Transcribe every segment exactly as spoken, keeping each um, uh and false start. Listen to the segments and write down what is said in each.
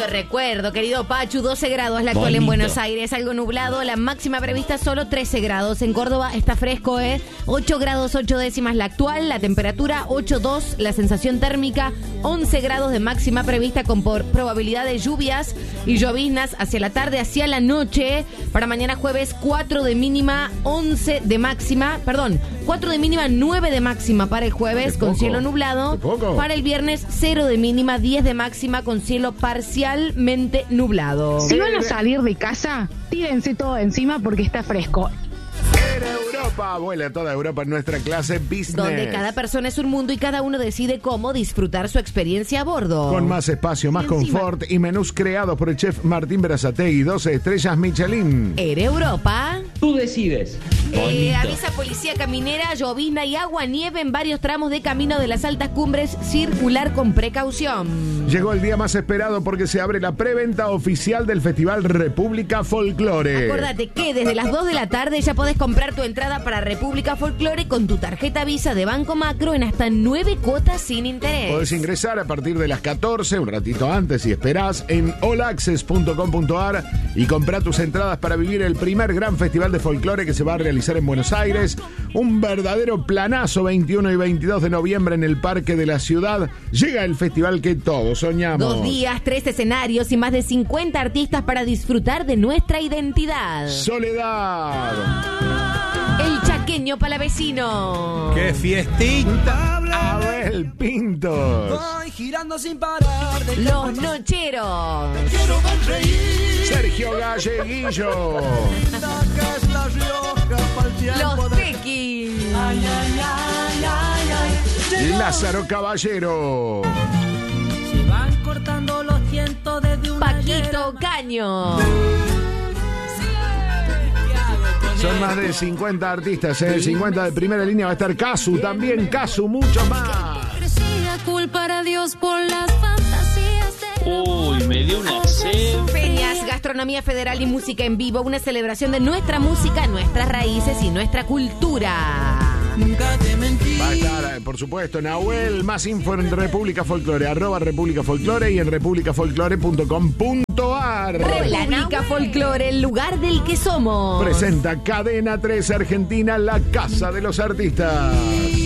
lindo recuerdo, querido Pachu. doce grados la actual Bonito. en Buenos Aires, algo nublado. La máxima prevista solo trece grados. En Córdoba está fresco, ¿eh? ocho grados ocho décimas la actual. La temperatura ocho coma dos. La sensación térmica once grados de máxima prevista con por probabilidad de lluvias y lloviznas hacia la tarde, hacia la noche. Para mañana jueves cuatro de mínima, once de máxima. Perdón, cuatro de mínima, nueve de máxima para el jueves con cielo nublado. Para el viernes cero de mínima, diez de máxima con cielo parcialmente nublado. Si van a salir de casa, tírense todo encima porque está fresco. En Europa, vuela toda Europa en nuestra clase Business. Donde cada persona es un mundo y cada uno decide cómo disfrutar su experiencia a bordo. Con más espacio, más Encima. confort y menús creados por el chef Martín Berazategui, doce estrellas Michelin. En Europa. Tú decides. Eh, avisa policía caminera, llovizna y agua, nieve en varios tramos de camino de las altas cumbres, circular con precaución. Llegó el día más esperado porque se abre la preventa oficial del Festival República Folklore. Acordate que desde las dos de la tarde ya podés comprar tu entrada para República Folklore con tu tarjeta Visa de Banco Macro en hasta nueve cuotas sin interés. Podés ingresar a partir de las catorce, un ratito antes si esperás, en all access punto com punto a r y comprar tus entradas para vivir el primer gran festival de folclore que se va a realizar en Buenos Aires. Un verdadero planazo, veintiuno y veintidós de noviembre en el Parque de la Ciudad. Llega el festival que todos soñamos. Dos días, tres escenarios y más de cincuenta artistas para disfrutar de nuestra identidad. Soledad. El chaqueño palavecino. ¡Qué fiestita! Abel Pintos. Voy girando sin parar. De Los Nocheros. Quiero ver reír. Sergio Galleguillo. Que es la Rioja pa'l tiempo Los de- Tequis. Ay, ay, ay, ay, ay. Lázaro Caballero. Se van cortando los cientos desde una Paquito Caño. Son más de cincuenta artistas, ¿eh? cincuenta de primera línea. Va a estar Casu también, Casu, mucho más. Culpar a Dios por las fantasías de... Uy, me dio una sed. Peñas, gastronomía federal y música en vivo. Una celebración de nuestra música, nuestras raíces y nuestra cultura. Nunca te mentí. Va a estar, eh, por supuesto, Nahuel. Más info en República Folklore, arroba República Folklore y en república folklore punto com punto a r. República Folklore, el lugar del que somos. Presenta Cadena tres Argentina, la casa de los artistas.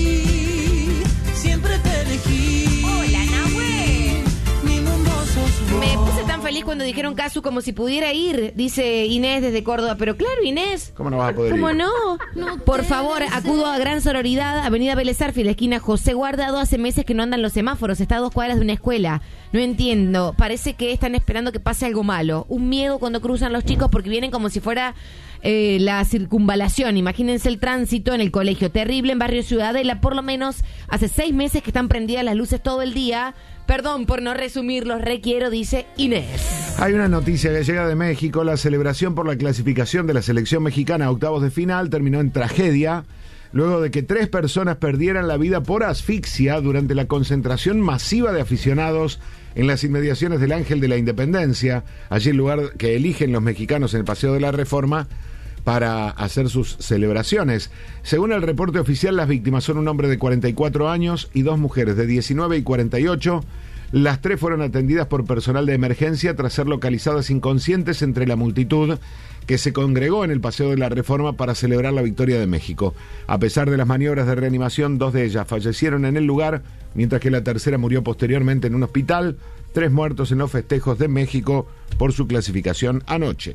Siempre te elegí. Hola, Nahuel. Mi mundo sos vos. Me puse tan feliz cuando dijeron Casu como si pudiera ir, dice Inés desde Córdoba. Pero claro, Inés. ¿Cómo no vas a poder ¿Cómo ir? no? Por favor, acudo a Gran Sororidad, Avenida Vélez Arfiel, la esquina José Guardado. Hace meses que no andan los semáforos, está a dos cuadras de una escuela. No entiendo, parece que están esperando que pase algo malo. Un miedo cuando cruzan los chicos porque vienen como si fuera eh, la circunvalación. Imagínense el tránsito en el colegio. Terrible en Barrio Ciudadela, por lo menos hace seis meses que están prendidas las luces todo el día. Perdón por no resumir, los requiero, dice Inés. Hay una noticia que llega de México. La celebración por la clasificación de la selección mexicana a octavos de final terminó en tragedia luego de que tres personas perdieran la vida por asfixia durante la concentración masiva de aficionados en las inmediaciones del Ángel de la Independencia, allí el lugar que eligen los mexicanos en el Paseo de la Reforma para hacer sus celebraciones. Según el reporte oficial, las víctimas son un hombre de cuarenta y cuatro años y dos mujeres de diecinueve y cuarenta y ocho. Las tres fueron atendidas por personal de emergencia tras ser localizadas inconscientes entre la multitud que se congregó en el Paseo de la Reforma para celebrar la victoria de México. A pesar de las maniobras de reanimación, dos de ellas fallecieron en el lugar, mientras que la tercera murió posteriormente en un hospital. Tres muertos en los festejos de México por su clasificación anoche.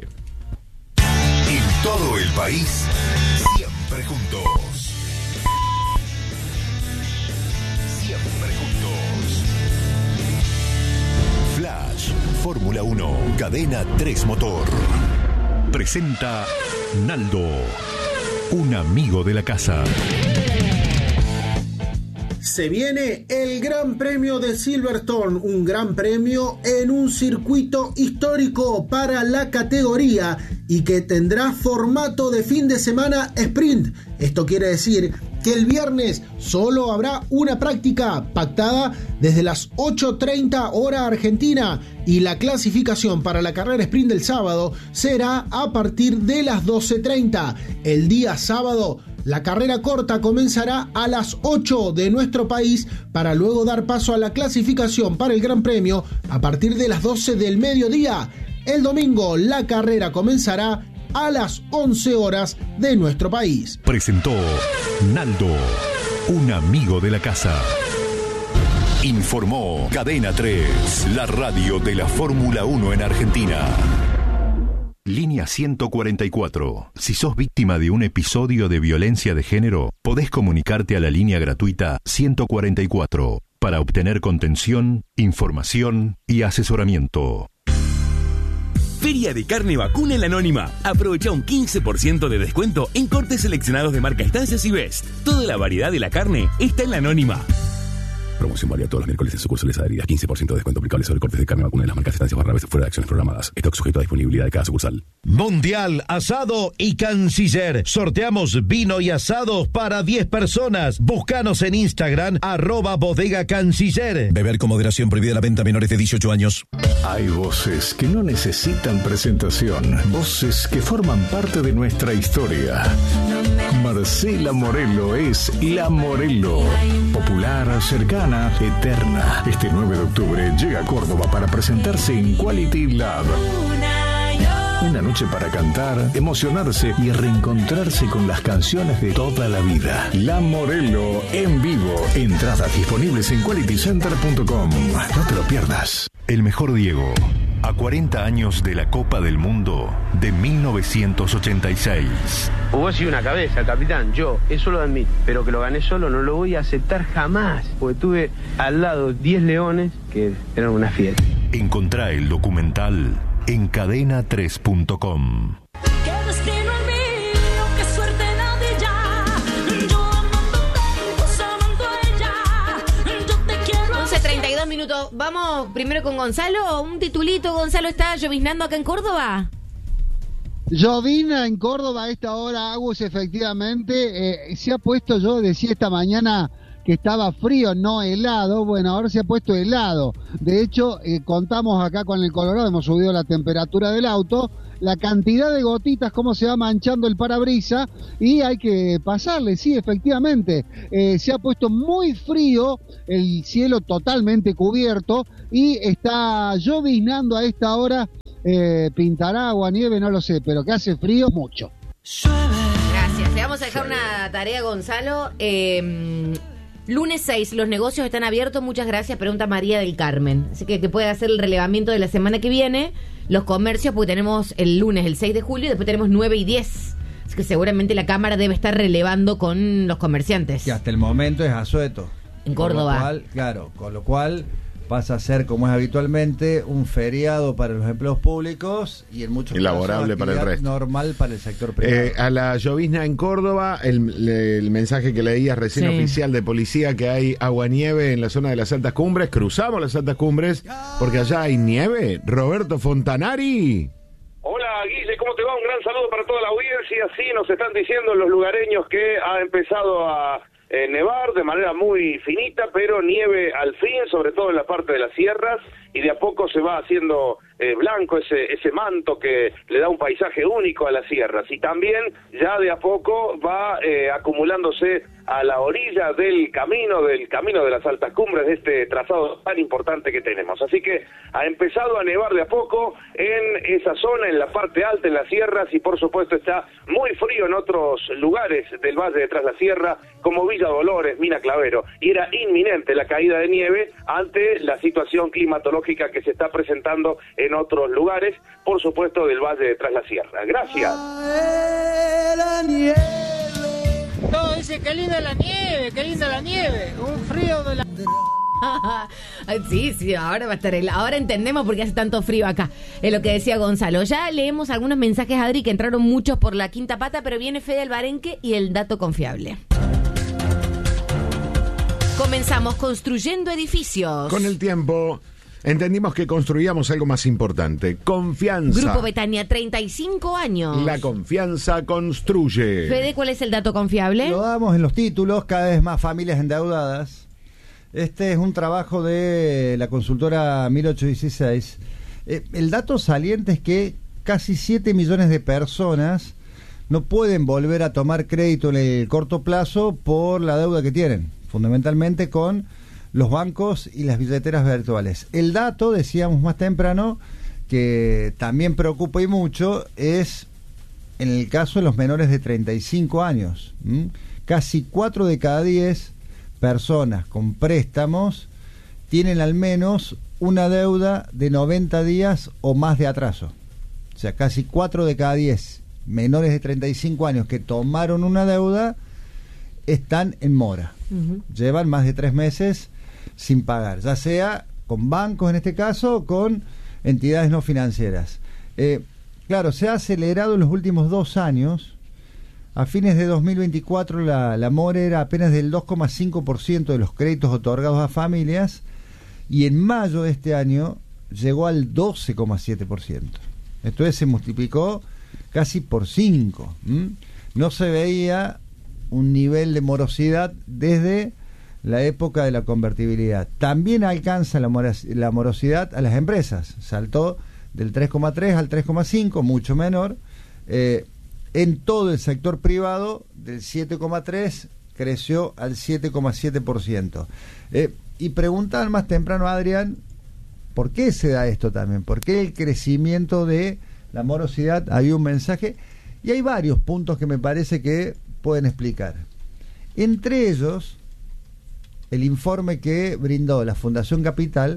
En todo el país, siempre juntos. Siempre juntos. Flash, Fórmula uno, Cadena tres Motor. Presenta Naldo, un amigo de la casa. Se viene el Gran Premio de Silverstone, un gran premio en un circuito histórico para la categoría y que tendrá formato de fin de semana sprint. Esto quiere decir que el viernes solo habrá una práctica pactada desde las ocho treinta hora argentina y la clasificación para la carrera sprint del sábado será a partir de las doce treinta. El día sábado La carrera corta comenzará a las ocho de nuestro país para luego dar paso a la clasificación para el Gran Premio a partir de las doce del mediodía. El domingo la carrera comenzará a las once horas de nuestro país. Presentó Naldo, un amigo de la casa. Informó Cadena tres, la radio de la Fórmula uno en Argentina. Línea ciento cuarenta y cuatro. Si sos víctima de un episodio de violencia de género, podés comunicarte a la línea gratuita ciento cuarenta y cuatro para obtener contención, información y asesoramiento. Feria de Carne Vacuna en la Anónima. Aprovecha un quince por ciento de descuento en cortes seleccionados de marca Estancias y Best. Toda la variedad de la carne está en la Anónima. Promoción válida todos los miércoles en sucursales adheridas. quince por ciento de descuento aplicable sobre cortes de carne vacuna de las marcas Estancias Barrabés fuera de acciones programadas. Stock sujeto a disponibilidad de cada sucursal. Mundial Asado y Canciller. Sorteamos vino y asados para diez personas. Búscanos en Instagram, arroba bodega canciller. Beber con moderación, prohibida la venta a menores de dieciocho años. Hay voces que no necesitan presentación. Voces que forman parte de nuestra historia. Marcela Morelo es La Morelo. Popular, cercana, eterna. Este nueve de octubre llega a Córdoba para presentarse en Quality Lab. Una noche para cantar, emocionarse y reencontrarse con las canciones de toda la vida. La Morelo en vivo. Entradas disponibles en quality center punto com. No te lo pierdas. El mejor Diego. A cuarenta años de la Copa del Mundo de mil novecientos ochenta y seis. Vos sí una cabeza, capitán, yo, eso lo admito. Pero que lo gané solo no lo voy a aceptar jamás. Porque tuve al lado diez leones que eran una fiesta. Encontrá el documental en cadena tres punto com. treinta y dos minutos. Vamos primero con Gonzalo. Un titulito. Gonzalo, ¿está lloviznando acá en Córdoba? Llovina en Córdoba a esta hora, Agus, efectivamente. Eh, se ha puesto, yo decía esta mañana que estaba frío, no helado. Bueno, ahora se ha puesto helado. De hecho, eh, contamos acá con el Colorado, hemos subido la temperatura del auto, la cantidad de gotitas, cómo se va manchando el parabrisa, y hay que pasarle, sí, efectivamente. Eh, se ha puesto muy frío, el cielo totalmente cubierto, y está lloviznando a esta hora. Eh, pintará agua, nieve, no lo sé, pero que hace frío, mucho. Gracias. Le vamos a dejar una tarea, Gonzalo. Eh, lunes seis, los negocios están abiertos. Muchas gracias, pregunta María del Carmen. Así que te puede hacer el relevamiento de la semana que viene. Los comercios, porque tenemos el lunes, el seis de julio, y después tenemos nueve y diez. Así que seguramente la Cámara debe estar relevando con los comerciantes. Que hasta el momento es asueto. En Córdoba. Con lo cual, claro, con lo cual pasa a ser, como es habitualmente, un feriado para los empleos públicos y en muchos Laborable casos para el resto. Normal para el sector privado. Eh, a la llovizna en Córdoba, el, el mensaje que leías recién sí. oficial de policía, que hay agua-nieve en la zona de las altas cumbres. Cruzamos las altas cumbres porque allá hay nieve. Roberto Fontanari. Hola Guille, ¿cómo te va? Un gran saludo para toda la audiencia. Sí, nos están diciendo los lugareños que ha empezado a Eh, nevar de manera muy finita, pero nieve al fin, sobre todo en la parte de las sierras, y de a poco se va haciendo eh, blanco ese ese manto que le da un paisaje único a las sierras, y también ya de a poco va eh, acumulándose a la orilla del camino, del camino de las altas cumbres, de este trazado tan importante que tenemos. Así que ha empezado a nevar de a poco en esa zona, en la parte alta, en las sierras, y por supuesto está muy frío en otros lugares del Valle de Tras la Sierra, como Villa Dolores, Mina Clavero, y era inminente la caída de nieve ante la situación climatológica que se está presentando en otros lugares, por supuesto del Valle de Tras la Sierra. Gracias. No, dice que linda la nieve, que linda la nieve, un frío de la... Sí, sí, ahora va a estar el... Ahora entendemos por qué hace tanto frío acá. Es lo que decía Gonzalo. Ya leemos algunos mensajes, Adri, que entraron muchos por la quinta pata, pero viene Fede Albarenque y el dato confiable. Comenzamos construyendo edificios. Con el tiempo entendimos que construíamos algo más importante: confianza. Grupo Betania, treinta y cinco años. La confianza construye. Fede, ¿cuál es el dato confiable? Lo damos en los títulos, cada vez más familias endeudadas. Este es un trabajo de la consultora mil ochocientos dieciséis. Eh, el dato saliente es que casi siete millones de personas no pueden volver a tomar crédito en el corto plazo por la deuda que tienen, fundamentalmente con los bancos y las billeteras virtuales. El dato, decíamos más temprano, que también preocupa y mucho, es en el caso de los menores de treinta y cinco años. ¿Mm? Casi cuatro de cada diez personas con préstamos tienen al menos una deuda de noventa días o más de atraso. O sea, casi cuatro de cada diez menores de treinta y cinco años que tomaron una deuda están en mora. Uh-huh. Llevan más de tres meses sin pagar, ya sea con bancos en este caso o con entidades no financieras. Eh, claro, se ha acelerado en los últimos dos años. A fines de dos mil veinticuatro la, la mora era apenas del dos coma cinco por ciento de los créditos otorgados a familias, y en mayo de este año llegó al doce coma siete por ciento. Esto es, se multiplicó casi por cinco. ¿Mm? No se veía un nivel de morosidad desde la época de la convertibilidad. También alcanza la, moras, la morosidad a las empresas. Saltó del tres coma tres al tres coma cinco, mucho menor. Eh, en todo el sector privado, del siete coma tres creció al siete coma siete por ciento. Eh, y preguntaban más temprano, Adrián, ¿por qué se da esto también? ¿Por qué el crecimiento de la morosidad? Había un mensaje, y hay varios puntos que me parece que pueden explicar. Entre ellos, el informe que brindó la Fundación Capital.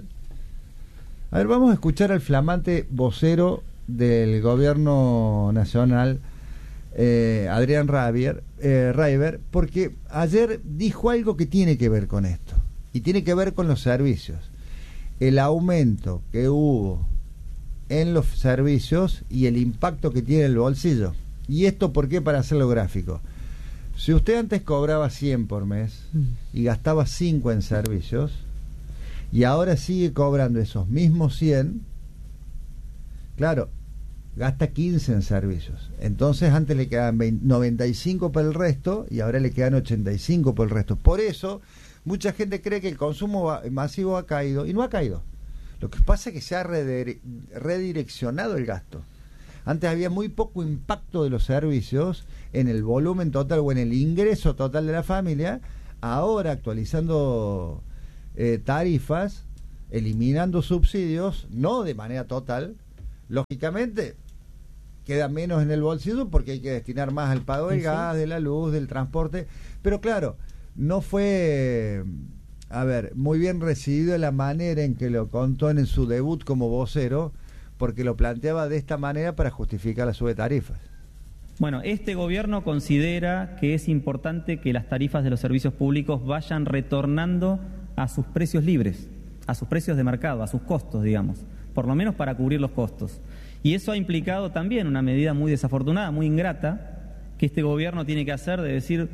A ver, vamos a escuchar al flamante vocero del Gobierno Nacional, eh, Adrián Rabier, eh, Reiber, porque ayer dijo algo que tiene que ver con esto, y tiene que ver con los servicios. El aumento que hubo en los servicios y el impacto que tiene el bolsillo. ¿Y esto por qué? Para hacerlo gráfico. Si usted antes cobraba cien por mes y gastaba cinco en servicios, y ahora sigue cobrando esos mismos cien, claro, gasta quince en servicios. Entonces antes le quedaban noventa y cinco por el resto y ahora le quedan ochenta y cinco por el resto. Por eso mucha gente cree que el consumo masivo ha caído, y no ha caído. Lo que pasa es que se ha redireccionado el gasto. Antes había muy poco impacto de los servicios en el volumen total o en el ingreso total de la familia. Ahora, actualizando eh, tarifas, eliminando subsidios, no de manera total, lógicamente queda menos en el bolsillo porque hay que destinar más al pago del ¿Sí? gas, de la luz, del transporte. Pero claro, no fue, a ver, muy bien recibido la manera en que lo contó en su debut como vocero, porque lo planteaba de esta manera para justificar la sube de tarifas. Bueno, este gobierno considera que es importante que las tarifas de los servicios públicos vayan retornando a sus precios libres, a sus precios de mercado, a sus costos, digamos, por lo menos para cubrir los costos. Y eso ha implicado también una medida muy desafortunada, muy ingrata, que este gobierno tiene que hacer, de decir: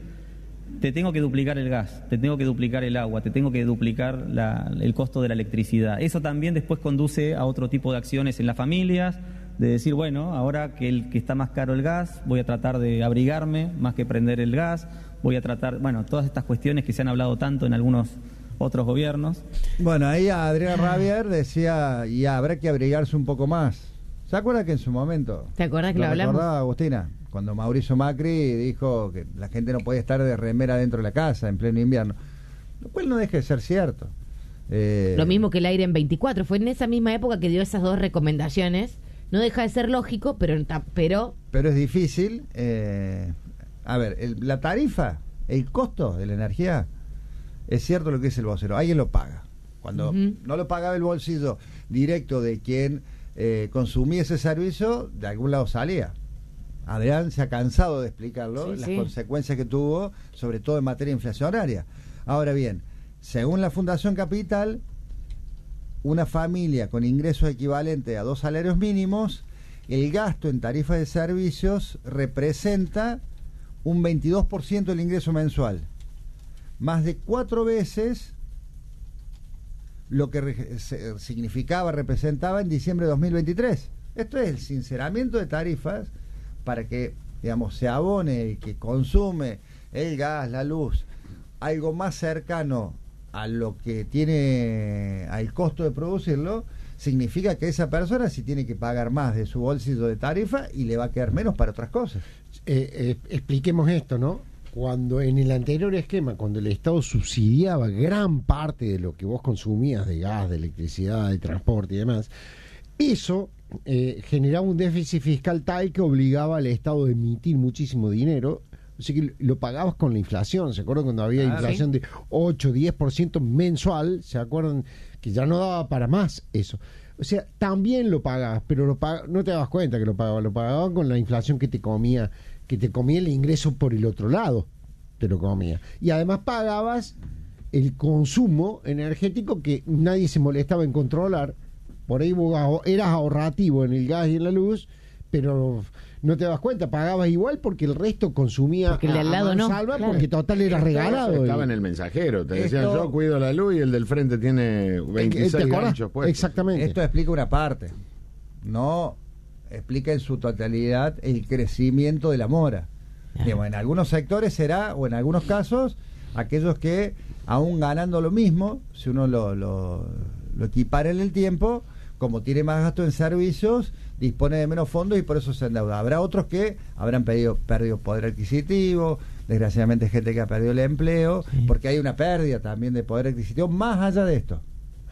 te tengo que duplicar el gas, te tengo que duplicar el agua, te tengo que duplicar la, el costo de la electricidad. Eso también después conduce a otro tipo de acciones en las familias, de decir, bueno, ahora que, el, que está más caro el gas, voy a tratar de abrigarme más que prender el gas, voy a tratar, bueno, todas estas cuestiones que se han hablado tanto en algunos otros gobiernos. Bueno, ahí Adrián Rabier decía, y habrá que abrigarse un poco más. ¿Se acuerda que en su momento? ¿Te acuerdas que lo, lo hablamos? recordaba Agustina, cuando Mauricio Macri dijo que la gente no podía estar de remera dentro de la casa en pleno invierno, lo cual no deja de ser cierto. Eh... Lo mismo que el aire en veinticuatro, fue en esa misma época que dio esas dos recomendaciones. No deja de ser lógico, pero pero, pero es difícil. Eh... A ver, el, la tarifa, el costo de la energía, es cierto lo que dice el vocero, alguien lo paga. Cuando uh-huh. no lo pagaba el bolsillo directo de quien eh, consumía ese servicio, de algún lado salía. Adrián se ha cansado de explicarlo, sí, las sí. consecuencias que tuvo, sobre todo en materia inflacionaria. Ahora bien, según la Fundación Capital, una familia con ingresos equivalentes a dos salarios mínimos, el gasto en tarifas de servicios representa un veintidós por ciento del ingreso mensual, más de cuatro veces lo que re- se- significaba, representaba en diciembre de dos mil veintitrés. Esto es el sinceramiento de tarifas para que, digamos, se abone el que consume el gas, la luz, algo más cercano a lo que tiene, al costo de producirlo, significa que esa persona sí tiene que pagar más de su bolsillo de tarifa y le va a quedar menos para otras cosas. Eh, eh, expliquemos esto, ¿no? Cuando en el anterior esquema, cuando el Estado subsidiaba gran parte de lo que vos consumías de gas, de electricidad, de transporte y demás, eso eh, generaba un déficit fiscal tal que obligaba al Estado a emitir muchísimo dinero. Así que lo pagabas con la inflación. ¿Se acuerdan cuando había ah, inflación ¿sí? de ocho, diez por ciento mensual? ¿Se acuerdan que ya no daba para más eso? O sea, también lo pagabas, pero lo pag- no te dabas cuenta que lo pagabas. Lo pagabas con la inflación que te comía que te comía el ingreso por el otro lado, te lo comía. Y además pagabas el consumo energético que nadie se molestaba en controlar. Por ahí vos eras ahorrativo en el gas y en la luz, pero no te das cuenta, pagabas igual porque el resto consumía porque el de al lado no, salva, claro. porque total era regalado. Estaba en el mensajero, te decían Esto, yo cuido la luz y el del frente tiene veintiséis ganchos puestos. Exactamente. Esto explica una parte, no explica en su totalidad el crecimiento de la mora. Digamos, en algunos sectores será, o en algunos casos, aquellos que, aún ganando lo mismo, si uno lo, lo, lo equipara en el tiempo, como tiene más gasto en servicios, dispone de menos fondos y por eso se endeuda. Habrá otros que habrán perdido, perdido poder adquisitivo, desgraciadamente gente que ha perdido el empleo, sí. porque hay una pérdida también de poder adquisitivo, más allá de esto.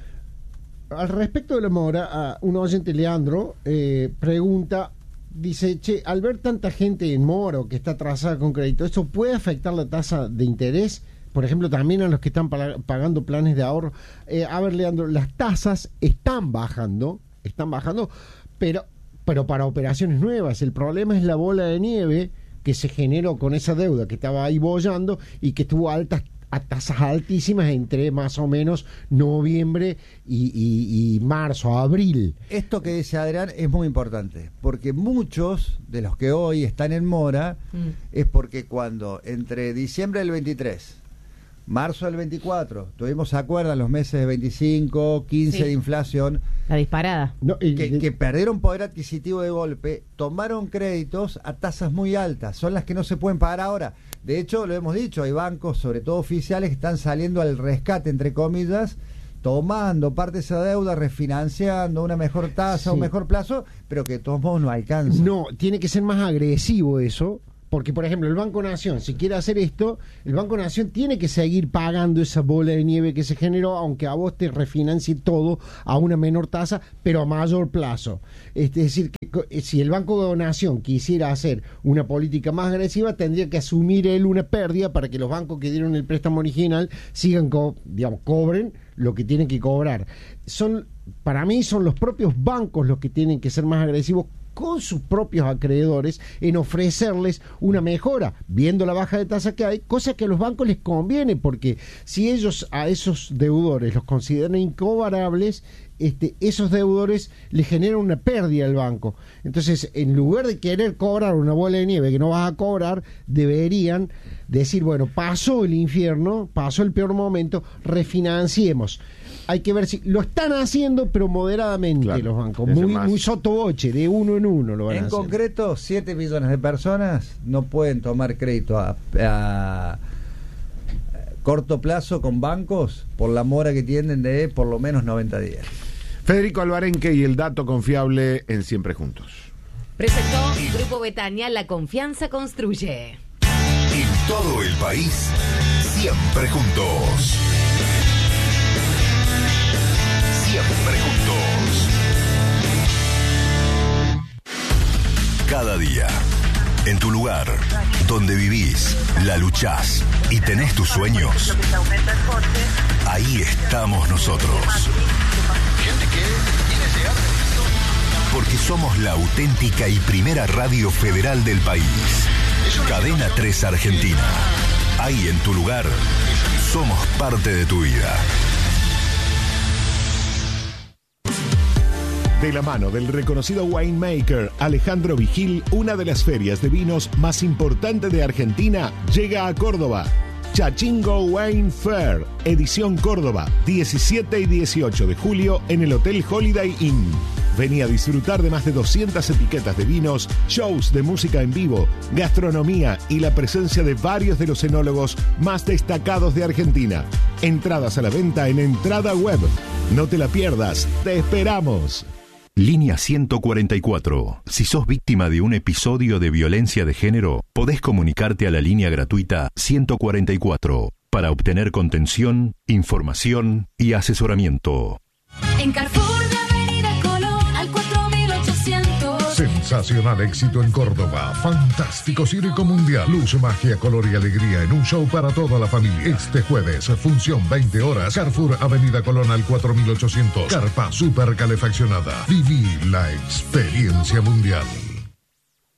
Al respecto de la mora, un oyente, Leandro, eh, pregunta, dice, che, al ver tanta gente en mora o que está atrasada con crédito, ¿eso puede afectar la tasa de interés? Por ejemplo, también a los que están pagando planes de ahorro. Eh, a ver, Leandro, las tasas están bajando, están bajando, pero, pero para operaciones nuevas. El problema es la bola de nieve que se generó con esa deuda que estaba ahí bollando y que estuvo altas a tasas altísimas entre más o menos noviembre y, y, y marzo, abril. Esto que dice Adrián es muy importante, porque muchos de los que hoy están en mora mm. es porque cuando entre diciembre del veintitrés, marzo del veinticuatro, tuvimos, ¿se acuerdan? Los meses de veinticinco, quince sí. de inflación. La disparada. No, y, que, que perdieron poder adquisitivo de golpe, tomaron créditos a tasas muy altas, son las que no se pueden pagar ahora. De hecho, lo hemos dicho, hay bancos, sobre todo oficiales, que están saliendo al rescate, entre comillas, tomando parte de esa deuda, refinanciando una mejor tasa, sí. un mejor plazo, pero que de todos modos no alcanza. No, tiene que ser más agresivo eso. Porque, por ejemplo, el Banco Nación, si quiere hacer esto, el Banco Nación tiene que seguir pagando esa bola de nieve que se generó, aunque a vos te refinancie todo a una menor tasa, pero a mayor plazo. Es decir, que si el Banco Nación quisiera hacer una política más agresiva, tendría que asumir él una pérdida para que los bancos que dieron el préstamo original sigan, co- digamos, cobren lo que tienen que cobrar. Son, para mí, son los propios bancos los que tienen que ser más agresivos con sus propios acreedores en ofrecerles una mejora, viendo la baja de tasa que hay, cosa que a los bancos les conviene, porque si ellos a esos deudores los consideran incobrables, este, esos deudores les generan una pérdida al banco. Entonces, en lugar de querer cobrar una bola de nieve que no vas a cobrar, deberían decir, bueno, pasó el infierno, pasó el peor momento, refinanciemos. Hay que ver si lo están haciendo, pero moderadamente, claro, los bancos, muy, muy sotoboche, de uno en uno lo van en a hacer. En concreto, siete millones de personas no pueden tomar crédito a, a corto plazo con bancos por la mora que tienen de por lo menos noventa días. Federico Alvarenque y el dato confiable en Siempre Juntos. Presentó Grupo Betania, la confianza construye. En todo el país, siempre juntos. Siempre juntos. Cada día, en tu lugar, donde vivís, la luchás y tenés tus sueños, ahí estamos nosotros. Porque somos la auténtica y primera radio federal del país. Cadena tres Argentina. Ahí en tu lugar, somos parte de tu vida. De la mano del reconocido winemaker Alejandro Vigil, una de las ferias de vinos más importantes de Argentina llega a Córdoba. Chachingo Wine Fair, edición Córdoba, diecisiete y dieciocho de julio en el Hotel Holiday Inn. Vení a disfrutar de más de doscientas etiquetas de vinos, shows de música en vivo, gastronomía y la presencia de varios de los enólogos más destacados de Argentina. Entradas a la venta en Entrada Web. No te la pierdas, te esperamos. Línea ciento cuarenta y cuatro. Si sos víctima de un episodio de violencia de género, podés comunicarte a la línea gratuita ciento cuarenta y cuatro para obtener contención, información y asesoramiento. En Carrefour de Avenida Colón al cuatro mil ochocientos. Sensacional éxito en Córdoba. Fantástico circo mundial. Luz, magia, color y alegría en un show para toda la familia. Este jueves, función veinte horas. Carrefour Avenida Colón al cuatro mil ochocientos. Carpa super calefaccionada. Viví la experiencia mundial.